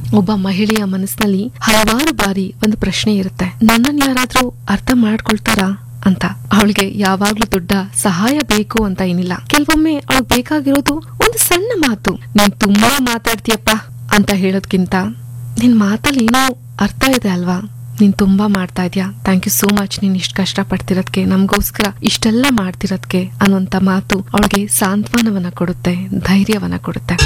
ಒಬ್ಬ ಮಹಿಳೆಯ ಮನಸ್ಸಿನಲ್ಲಿ ಹಲವಾರು ಬಾರಿ ಒಂದು ಪ್ರಶ್ನೆ ಇರುತ್ತೆ, ನನ್ನನ್ನು ಯಾರಾದ್ರೂ ಅರ್ಥ ಮಾಡ್ಕೊಳ್ತಾರಾ ಅಂತ. ಅವಳಿಗೆ ಯಾವಾಗ್ಲೂ ದೊಡ್ಡ ಸಹಾಯ ಬೇಕು ಅಂತ ಏನಿಲ್ಲ. ಕೆಲವೊಮ್ಮೆ ಅವಳಿಗೆ ಬೇಕಾಗಿರೋದು ಒಂದು ಸಣ್ಣ ಮಾತು. ನೀನ್ ತುಂಬಾ ಮಾತಾಡ್ತೀಯಪ್ಪ ಅಂತ ಹೇಳೋದ್ಕಿಂತ, ನಿನ್ ಮಾತಲ್ಲಿ ಏನೋ ಅರ್ಥ ಇದೆ ಅಲ್ವಾ, ನೀನ್ ತುಂಬಾ ಮಾಡ್ತಾ ಇದ್ಯಾ, ಥ್ಯಾಂಕ್ ಯು ಸೋ ಮಚ್, ನೀನ್ ಇಷ್ಟ ಕಷ್ಟ ಪಡ್ತಿರೋದ್ಕೆ, ನಮ್ಗೋಸ್ಕರ ಇಷ್ಟೆಲ್ಲ ಮಾಡ್ತಿರೋದ್ಕೆ ಅನ್ನುವಂತ ಮಾತು ಅವಳಿಗೆ ಸಾಂತ್ವನವನ್ನ ಕೊಡುತ್ತೆ, ಧೈರ್ಯವನ್ನ ಕೊಡುತ್ತೆ.